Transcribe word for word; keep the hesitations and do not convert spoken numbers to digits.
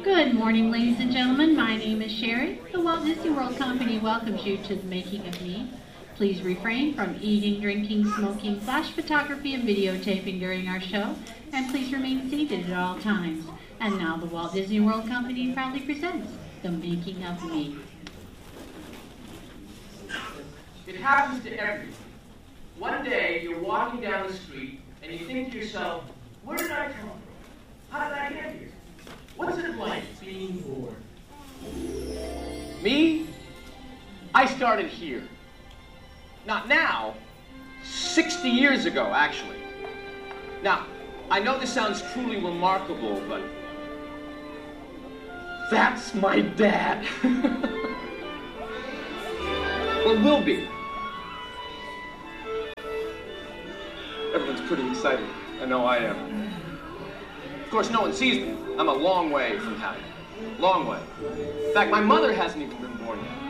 Good morning, ladies and gentlemen. My name is Sherry. The Walt Disney World Company welcomes you to the Making of Me. Please refrain from eating, drinking, smoking, flash photography, and videotaping during our show, and please remain seated at all times. And now the Walt Disney World Company proudly presents The Making of Me. It happens to everyone. One day you're walking down the street and you think to yourself, where did I come from? How did I get here? What's it like being born? Me? I started here. Not now, sixty years ago, actually. Now, I know this sounds truly remarkable, but that's my dad. Or will be. Everyone's pretty excited. I know I am. Of course, no one sees me. I'm a long way from happy. Long way. In fact, my mother hasn't even been born yet.